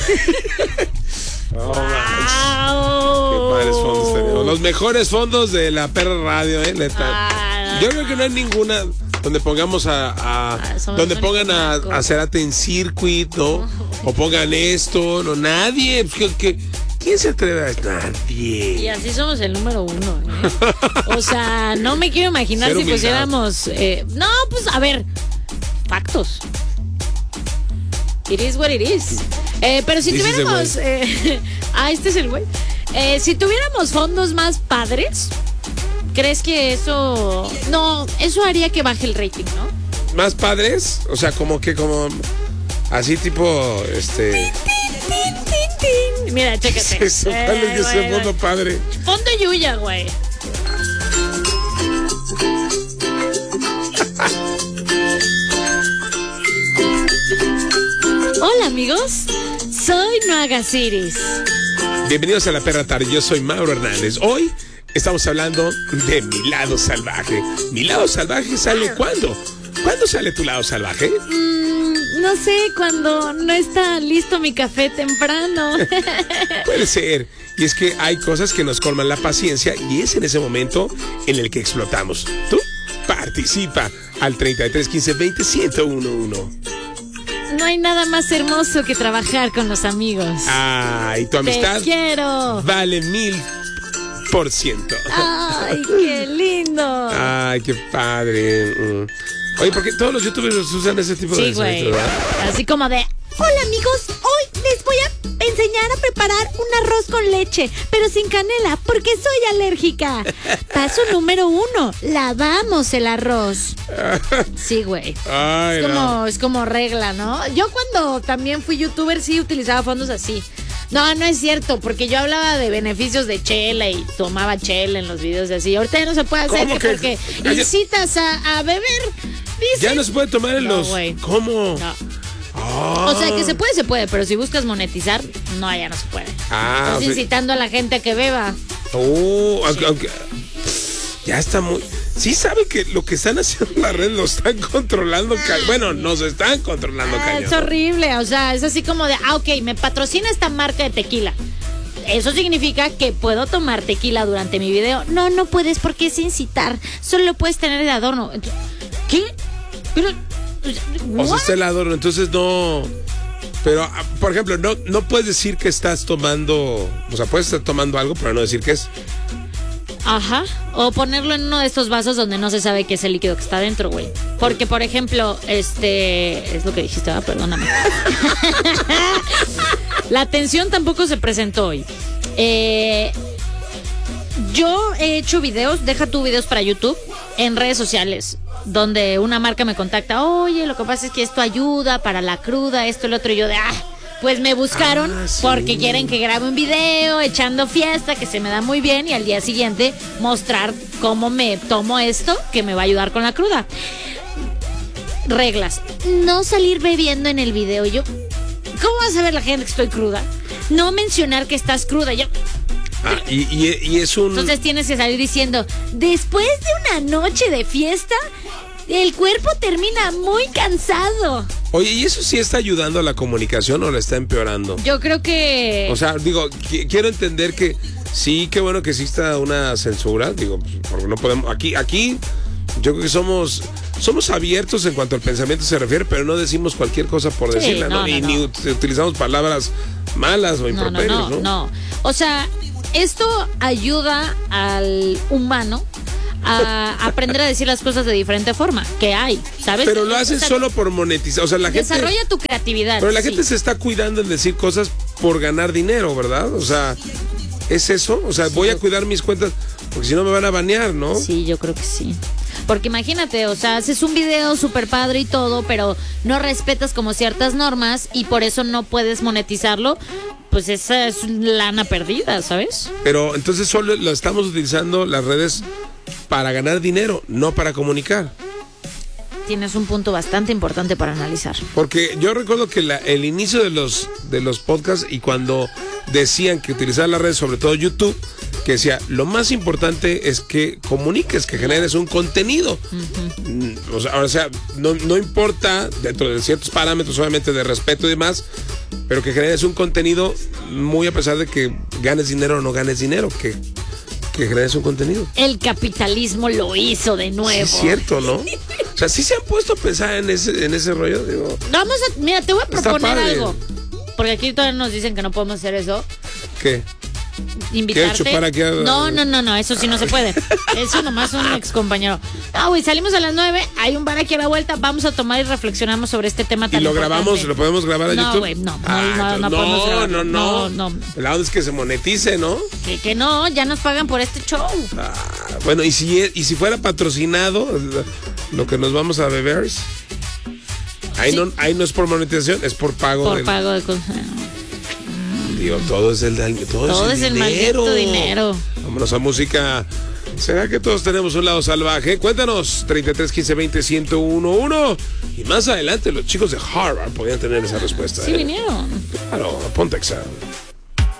Wow. Qué padres fondos tenemos. Los mejores fondos de la perra radio, neta. Yo creo que no hay ninguna donde pongamos donde pongan a Cerati en Circuit, ¿no? O pongan esto, no, nadie. ¿Quién se atreve a nadie? Y así somos el número 1, ¿eh? O sea, no me quiero imaginar si pusiéramos... no, pues, a ver, factos. It is what it is. Pero si tuviéramos... este es el güey. Si tuviéramos fondos más padres, ¿crees que eso... No, eso haría que baje el rating, ¿no? ¿Más padres? O sea, como así tipo, Mira, chécate. Eso, ¿cuál es ese fondo padre? Fondo Yuya, güey. Hola, amigos. Soy No Hagas Iris. Bienvenidos a La Perra Tarde. Yo soy Mauro Hernández. Hoy estamos hablando de mi lado salvaje. ¿Mi lado salvaje sale cuándo? ¿Cuándo sale tu lado salvaje? No sé, cuando no está listo mi café temprano. Puede ser. Y es que hay cosas que nos colman la paciencia y es en ese momento en el que explotamos. Tú participa al 33 15 20 1011. No hay nada más hermoso que trabajar con los amigos. Y tu amistad Te quiero. vale 1000%. Ay, qué lindo. Ay, qué padre. Oye, porque todos los youtubers usan ese tipo de güey. Así como de... Hola, amigos. Hoy les voy a enseñar a preparar un arroz con leche, pero sin canela, porque soy alérgica. Paso número 1. Lavamos el arroz. Sí, güey. Es como regla, ¿no? Yo cuando también fui youtuber sí utilizaba fondos así. No es cierto, porque yo hablaba de beneficios de chela y tomaba chela en los videos de así. Ahorita ya no se puede hacer porque incitas a beber. Dicen. Ya no se puede tomar en los... Güey. ¿Cómo? No. O sea, que se puede, pero si buscas monetizar, ya no se puede. Estás incitando a la gente a que beba. Aunque ya está muy... Sí sabe que lo que están haciendo en la red lo están controlando. Bueno, nos están controlando cañón. Es horrible, o sea, es así como de, ok, me patrocina esta marca de tequila. Eso significa que puedo tomar tequila durante mi video. No puedes porque es incitar. Solo lo puedes tener de adorno. ¿Qué? Pero... O sea, está el adorno, entonces no... Pero, por ejemplo, no puedes decir que estás tomando... O sea, puedes estar tomando algo, pero no decir qué es. Ajá. O ponerlo en uno de estos vasos donde no se sabe qué es el líquido que está dentro, güey. Porque, por ejemplo, es lo que dijiste, perdóname. La atención tampoco se presentó hoy. Yo he hecho videos, deja tu videos para YouTube, en redes sociales, donde una marca me contacta, oye, lo que pasa es que esto ayuda para la cruda, esto, el otro, y yo de, pues me buscaron porque quieren que grabe un video echando fiesta, que se me da muy bien, y al día siguiente mostrar cómo me tomo esto, que me va a ayudar con la cruda. Reglas, no salir bebiendo en el video. Yo, ¿cómo va a saber la gente que estoy cruda? No mencionar que estás cruda. Yo... y es un... Entonces tienes que salir diciendo, después de una noche de fiesta, el cuerpo termina muy cansado. Oye, ¿y eso sí está ayudando a la comunicación o la está empeorando? Yo creo que... O sea, digo, quiero entender que sí, qué bueno que exista una censura, digo, porque no podemos... Aquí yo creo que somos abiertos en cuanto al pensamiento se refiere, pero no decimos cualquier cosa por decirla, ¿no? Ni utilizamos palabras malas o improperios, ¿no? No. O sea, esto ayuda al humano a aprender a decir las cosas de diferente forma, que hay, ¿sabes? Pero lo hacen solo por monetizar, o sea, la gente... Desarrolla tu creatividad. Pero la gente se está cuidando en decir cosas por ganar dinero, ¿verdad? O sea, ¿es eso? O sea, voy a cuidar mis cuentas porque si no me van a banear, ¿no? Sí, yo creo que sí. Porque imagínate, o sea, haces un video súper padre y todo, pero no respetas como ciertas normas y por eso no puedes monetizarlo, pues esa es lana perdida, ¿sabes? Pero entonces solo lo estamos utilizando las redes para ganar dinero, no para comunicar. Tienes un punto bastante importante para analizar. Porque yo recuerdo que el inicio de los podcasts y cuando decían que utilizar las redes, sobre todo YouTube, que decía, lo más importante es que comuniques, que generes un contenido. O sea, no importa, dentro de ciertos parámetros, obviamente, de respeto y demás, pero que generes un contenido muy a pesar de que ganes dinero o no ganes dinero, que generes un contenido. El capitalismo lo hizo de nuevo. Sí, es cierto, ¿no? O sea, sí se han puesto a pensar en ese rollo, digo. Mira, te voy a proponer algo. Porque aquí todavía nos dicen que no podemos hacer eso. ¿Qué? Invitarte. ¿Quieres chupar aquí? No, eso sí no se puede. Eso nomás un ex compañero. Güey, salimos a las 9, hay un bar aquí a la vuelta, vamos a tomar y reflexionamos sobre este tema tan importante. ¿Y lo grabamos? ¿Lo podemos grabar a YouTube? No, güey, no podemos grabar. No. La onda es que se monetice, ¿no? Que no, ya nos pagan por este show. Bueno, y si fuera patrocinado lo que nos vamos a beber, ahí no es por monetización, es por pago. Por pago de Digo, todo es el maldito dinero. Vámonos a música. ¿Será que todos tenemos un lado salvaje? Cuéntanos, 33 15 20 1011. Y más adelante los chicos de Harvard podían tener esa respuesta. Sí, vinieron. Claro, ponte examen.